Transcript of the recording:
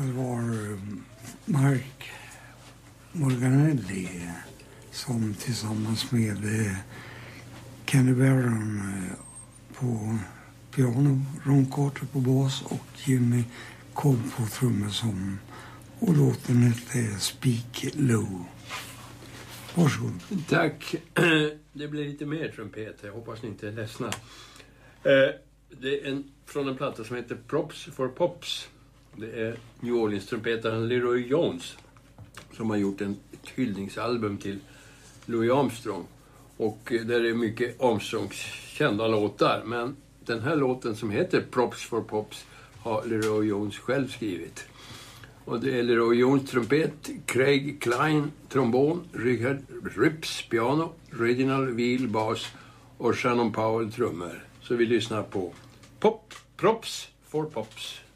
det var Mark Morganelli som tillsammans med Kenny Barron på piano, Ron Carter på bas och Jimmy Cobb på trummor och låten hette Speak Low. Varsågod. Tack. Det blir lite mer trumpet. Jag hoppas ni inte är ledsna. Det är från en platta som heter Props for Pops. Det är New Orleans-trumpetaren Leroy Jones som har gjort ett hyllningsalbum till Louis Armstrong. Och där är mycket Armstrongs kända låtar. Men den här låten som heter Props for Pops har Leroy Jones själv skrivit. Och det är Leroy Jones trumpet, Craig Klein trombon, Richard Rips piano, Reginald Veal bas och Shannon Powell trummor. Så vi lyssnar på Props for Pops.